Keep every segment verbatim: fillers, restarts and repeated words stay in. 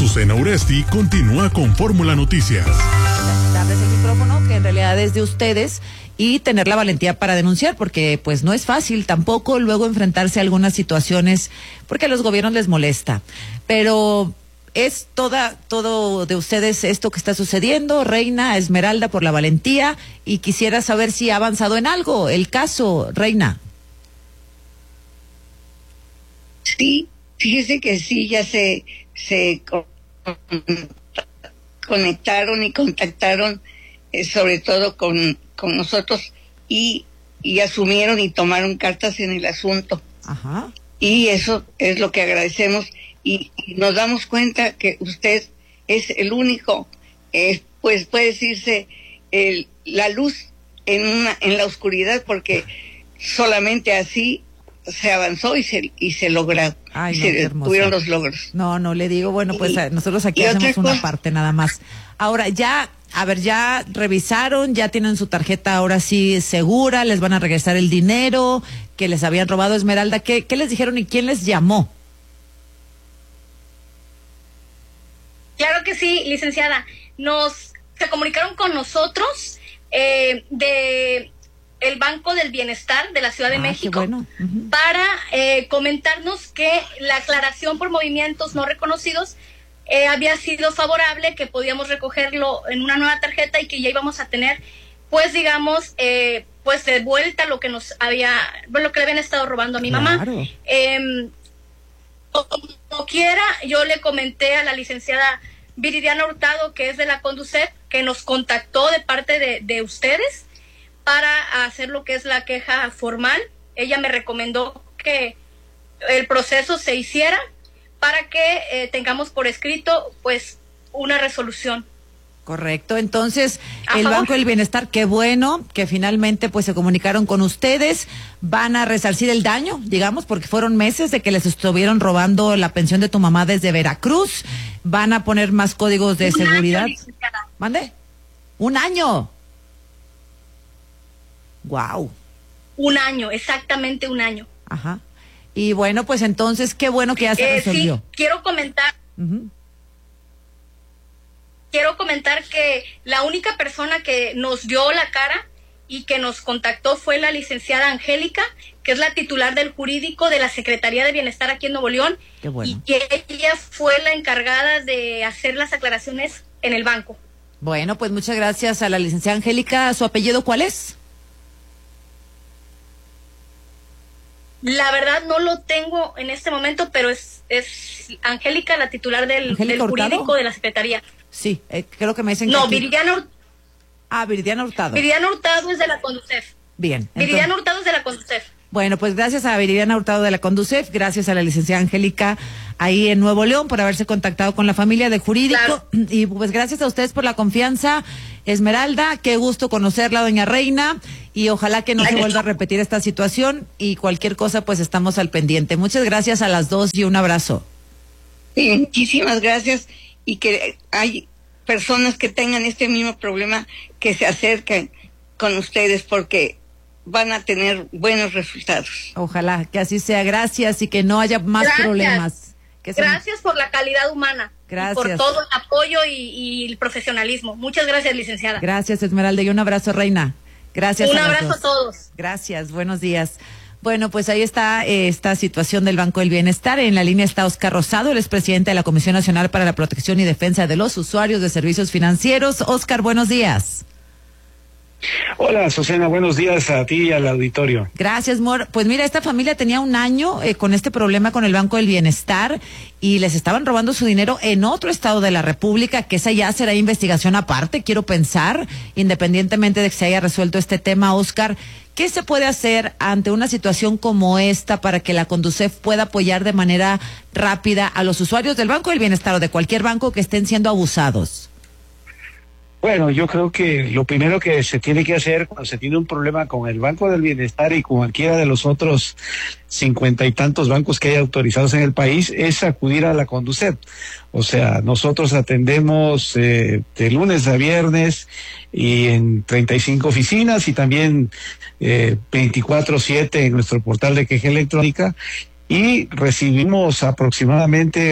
Azucena Uresti continúa con Fórmula Noticias. Darles el micrófono, que en realidad es de ustedes, y tener la valentía para denunciar, porque pues no es fácil tampoco luego enfrentarse a algunas situaciones, porque a los gobiernos les molesta. Pero es toda, todo de ustedes esto que está sucediendo, Reina, Esmeralda, por la valentía, y quisiera saber si ha avanzado en algo el caso, Reina. Sí, fíjese que sí, ya se, se conectaron y contactaron, eh, sobre todo con, con nosotros, y, y asumieron y tomaron cartas en el asunto. Ajá. Y eso es lo que agradecemos, y, y nos damos cuenta que usted es el único, eh, pues puede decirse, el, la luz en, una, en la oscuridad, porque solamente así se avanzó y se y se lograron. Ay, y no, se tuvieron los logros. No, no, le digo, bueno, pues y, nosotros aquí hacemos una cosa, parte nada más. Ahora ya, a ver, ya revisaron, ya tienen su tarjeta ahora sí segura, les van a regresar el dinero que les habían robado, Esmeralda. ¿Qué, qué les dijeron y quién les llamó? Claro que sí, licenciada. Nos se comunicaron con nosotros eh, de el Banco del Bienestar de la Ciudad de ah, México, bueno. uh-huh. para eh, comentarnos que la aclaración por movimientos no reconocidos eh, había sido favorable, que podíamos recogerlo en una nueva tarjeta y que ya íbamos a tener, pues digamos, eh, pues de vuelta lo que nos había, bueno, lo que le habían estado robando a mi claro. mamá. Eh, como quiera, yo le comenté a la licenciada Viridiana Hurtado, que es de la Conducef, que nos contactó de parte de, de ustedes para hacer lo que es la queja formal. Ella me recomendó que el proceso se hiciera para que eh, tengamos por escrito pues una resolución. Correcto, entonces ¿A el favor? Banco del Bienestar, qué bueno que finalmente pues se comunicaron con ustedes, van a resarcir el daño, digamos, porque fueron meses de que les estuvieron robando la pensión de tu mamá desde Veracruz, van a poner más códigos de Un seguridad. año, ¿Mande? Un año. Wow. Un año, exactamente un año. Ajá. Y bueno, pues entonces qué bueno que ya se eh, resolvió. Sí, quiero comentar. Uh-huh. Quiero comentar que la única persona que nos dio la cara y que nos contactó fue la licenciada Angélica, que es la titular del jurídico de la Secretaría de Bienestar aquí en Nuevo León. Qué bueno. Y que ella fue la encargada de hacer las aclaraciones en el banco. Bueno, pues muchas gracias a la licenciada Angélica. ¿Su apellido cuál es? La verdad no lo tengo en este momento, pero es, es Angélica, la titular del, del jurídico de la Secretaría. Sí, eh, creo que me dicen no, que... No, Viridiana Hurtado. Ah, Viridiana Hurtado. Viridiana Hurtado es de la Conducef. Bien. Viridiana Entonces... Hurtado es de la Conducef. Bueno, pues gracias a Viridiana Hurtado de la Conducef, gracias a la licenciada Angélica ahí en Nuevo León por haberse contactado con la familia de jurídico. Claro. Y pues gracias a ustedes por la confianza, Esmeralda, qué gusto conocerla, doña Reina, y ojalá que no se vuelva a repetir esta situación, y cualquier cosa pues estamos al pendiente. Muchas gracias a las dos y un abrazo. Sí, muchísimas gracias, y que hay personas que tengan este mismo problema que se acerquen con ustedes, porque van a tener buenos resultados. Ojalá que así sea. Gracias, y que no haya más gracias. problemas. Que gracias se... por la calidad humana. Gracias. Y por todo el apoyo y, y el profesionalismo. Muchas gracias, licenciada. Gracias, Esmeralda, y un abrazo, Reina. Gracias. Un a abrazo dos. a todos. Gracias, buenos días. Bueno, pues ahí está eh, esta situación del Banco del Bienestar. En la línea está Óscar Rosado, el expresidente de la Comisión Nacional para la Protección y Defensa de los Usuarios de Servicios Financieros. Óscar, buenos días. Hola, Azucena, buenos días a ti y al auditorio. Gracias, Mor. Pues mira, esta familia tenía un año eh, con este problema con el Banco del Bienestar y les estaban robando su dinero en otro estado de la República, que esa ya será investigación aparte, quiero pensar, independientemente de que se haya resuelto este tema. Óscar, ¿qué se puede hacer ante una situación como esta para que la Conducef pueda apoyar de manera rápida a los usuarios del Banco del Bienestar o de cualquier banco que estén siendo abusados? Bueno, yo creo que lo primero que se tiene que hacer cuando se tiene un problema con el Banco del Bienestar y con cualquiera de los otros cincuenta y tantos bancos que hay autorizados en el país es acudir a la Conducef. O sea, nosotros atendemos eh, de lunes a viernes y en treinta y cinco oficinas y también eh, veinticuatro siete en nuestro portal de queja electrónica, y recibimos aproximadamente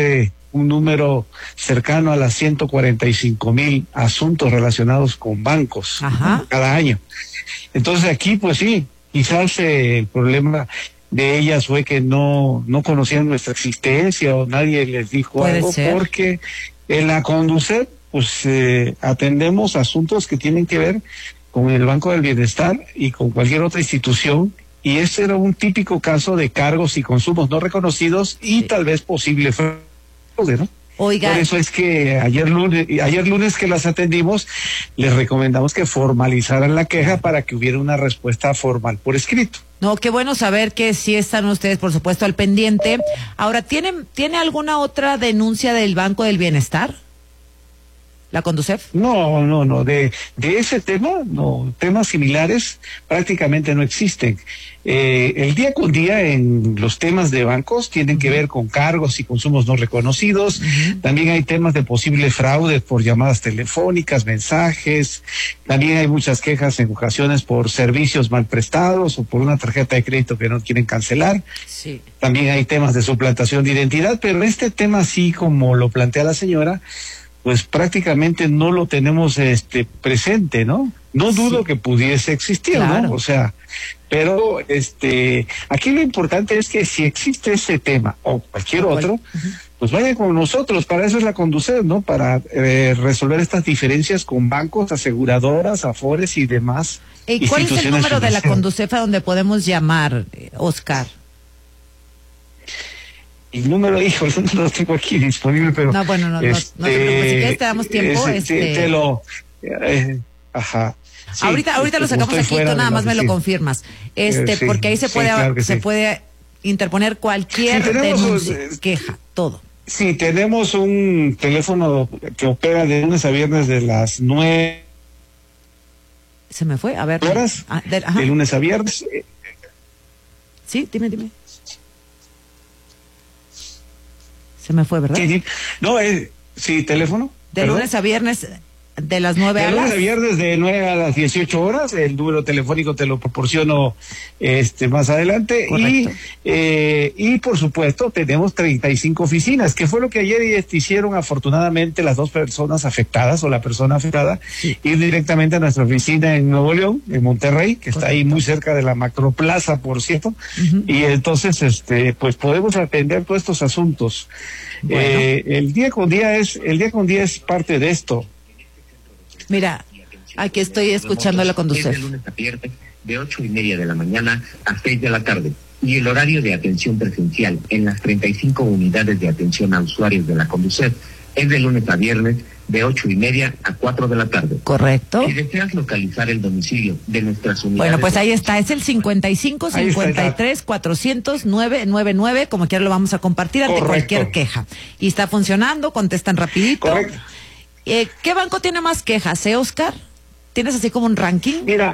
un número cercano a las ciento cuarenta y cinco mil asuntos relacionados con bancos. Ajá. Cada año. Entonces aquí, pues sí, quizás eh, el problema de ellas fue que no, no conocían nuestra existencia o nadie les dijo algo, ser. Porque en la Conducef, pues eh, atendemos asuntos que tienen que ver con el Banco del Bienestar y con cualquier otra institución. Y ese era un típico caso de cargos y consumos no reconocidos y sí. tal vez posible fraude, ¿no? Oiga. Por eso es que ayer lunes, ayer lunes que las atendimos, les recomendamos que formalizaran la queja para que hubiera una respuesta formal por escrito. No, qué bueno saber que sí están ustedes, por supuesto, al pendiente. Ahora, ¿tiene, ¿tiene alguna otra denuncia del Banco del Bienestar? ¿La Conducef? No, no, no, de, de ese tema, no, temas similares prácticamente no existen. Eh, el día con día en los temas de bancos tienen que ver con cargos y consumos no reconocidos. Uh-huh. También hay temas de posible fraude por llamadas telefónicas, mensajes. También hay muchas quejas en ocasiones por servicios mal prestados o por una tarjeta de crédito que no quieren cancelar. Sí. También hay temas de suplantación de identidad, pero este tema, así como lo plantea la señora, pues prácticamente no lo tenemos este presente, ¿no? No dudo sí. que pudiese existir, claro. ¿no? O sea, pero este, aquí lo importante es que si existe ese tema o cualquier otro, uh-huh. pues vayan con nosotros, para eso es la Conducef, ¿no? Para eh, resolver estas diferencias con bancos, aseguradoras, afores y demás. ¿Y cuál es el número de la Conducef a donde podemos llamar, Oscar? El número, hijo, no lo tengo aquí disponible, pero... No, bueno, no, este, no, no te preocupes, si quieres te damos tiempo. Este, este... Te lo... Eh, ajá. Sí, ahorita ahorita este, lo sacamos aquí, tú nada más me lo confirmas. Este, sí, porque ahí se puede, sí, claro se sí. puede interponer cualquier sí, denuncia, un, queja, todo. Sí, tenemos un teléfono que opera de lunes a viernes de las nueve... Se me fue, a ver. ¿Horas? Ah, de, de lunes a viernes. Sí, dime, dime. Se me fue, ¿verdad? Sí, sí. No, eh, sí, teléfono. De ¿Perdón? Lunes a viernes, de las nueve a las... De lunes a viernes, de nueve a las dieciocho horas. El número telefónico te lo proporciono este más adelante. Correcto. Y, eh, y, por supuesto, tenemos treinta y cinco oficinas, que fue lo que ayer hicieron, afortunadamente, las dos personas afectadas, o la persona afectada, sí. ir directamente a nuestra oficina en Nuevo León, en Monterrey, que Correcto. Está ahí muy cerca de la Macroplaza, por cierto. Uh-huh. Y entonces, este pues podemos atender todos estos asuntos. Bueno. Eh, el día con día es, el día con día es parte de esto. Mira, aquí estoy escuchando a la Conducef. De lunes a viernes, de ocho y media de la mañana a seis de la tarde. Y el horario de atención presencial en las treinta y cinco unidades de atención a usuarios de la Conducef es de lunes a viernes, de ocho y media a cuatro de la tarde. Correcto. Si deseas localizar el domicilio de nuestras unidades... Bueno, pues ahí está, es el cincuenta y cinco, cincuenta y tres, cuatrocientos, nueve noventa y nueve, como quiera lo vamos a compartir ante Correcto. Cualquier queja. Y está funcionando, contestan rapidito. Correcto. Eh, ¿Qué banco tiene más quejas, eh, Oscar? ¿Tienes así como un ranking? Mira,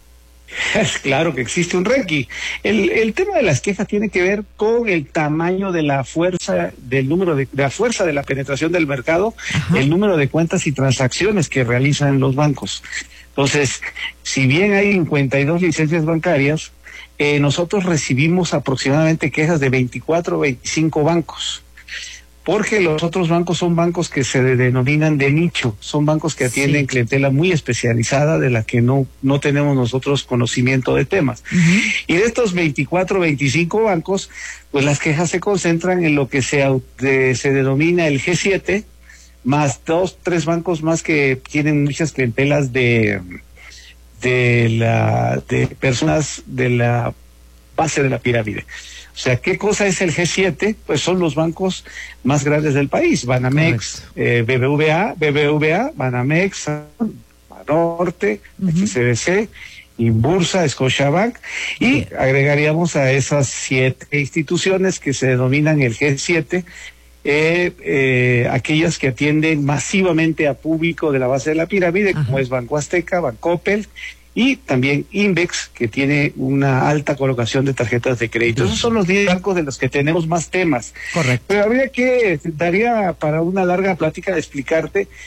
es claro que existe un ranking. El, el tema de las quejas tiene que ver con el tamaño de la fuerza, del número de, de la fuerza de la penetración del mercado, Ajá. el número de cuentas y transacciones que realizan los bancos. Entonces, si bien hay cincuenta y dos licencias bancarias, eh, nosotros recibimos aproximadamente quejas de veinticuatro o veinticinco bancos. Porque los otros bancos son bancos que se denominan de nicho, son bancos que atienden sí. clientela muy especializada de la que no no tenemos nosotros conocimiento de temas. Uh-huh. Y de estos veinticuatro, veinticinco bancos, pues las quejas se concentran en lo que se, de, se denomina el G siete, más dos, tres bancos más que tienen muchas clientelas de, de, la, de personas de la base de la pirámide. O sea, ¿qué cosa es el G siete? Pues son los bancos más grandes del país. Banamex, eh, B B V A, B B V A, Banamex, Banorte, uh-huh. H S B C, Inbursa, Scotiabank, y yeah. agregaríamos a esas siete instituciones que se denominan el G siete, eh, eh, aquellas que atienden masivamente a público de la base de la pirámide, uh-huh. como es Banco Azteca, Bancoppel, y también Invex, que tiene una alta colocación de tarjetas de crédito. Esos son los diez bancos de los que tenemos más temas. Correcto. Pero habría que, daría para una larga plática de explicarte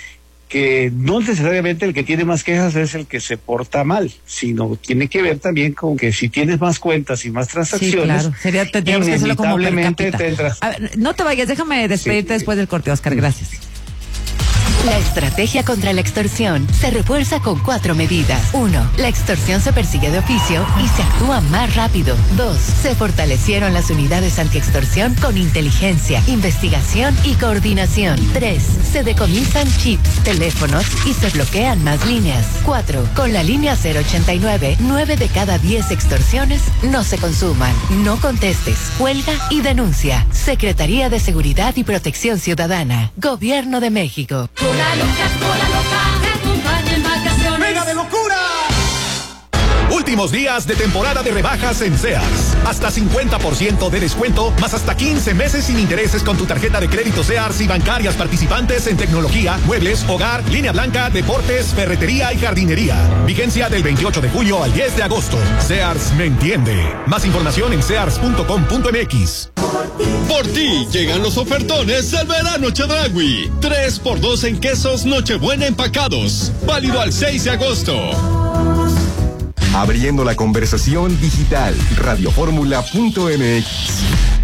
que no necesariamente el que tiene más quejas es el que se porta mal, sino tiene que ver también con que si tienes más cuentas y más transacciones, sí, claro. Sería, tendríamos que hacerlo como per cápita. Tendrás... A ver, no te vayas, déjame despedirte sí. después del corte, Oscar, gracias. La estrategia contra la extorsión se refuerza con cuatro medidas. Uno, la extorsión se persigue de oficio y se actúa más rápido. Dos, se fortalecieron las unidades antiextorsión con inteligencia, investigación y coordinación. Tres, se decomisan chips, teléfonos y se bloquean más líneas. Cuatro, con la línea cero ochenta y nueve, nueve de cada diez extorsiones no se consuman. No contestes, cuelga y denuncia. Secretaría de Seguridad y Protección Ciudadana. Gobierno de México. Cola loca, cola loca, te acompaña en vacaciones. ¡Mega de locura! Últimos días de temporada de rebajas en Sears. Hasta cincuenta por ciento de descuento, más hasta quince meses sin intereses con tu tarjeta de crédito Sears y bancarias participantes en tecnología, muebles, hogar, línea blanca, deportes, ferretería y jardinería. Vigencia del veintiocho de julio al diez de agosto. Sears me entiende. Más información en sears punto com punto m x. Por ti llegan los ofertones del verano Chedraui. tres por dos en quesos Nochebuena empacados. Válido al seis de agosto. Abriendo la conversación digital, radioformula punto m x.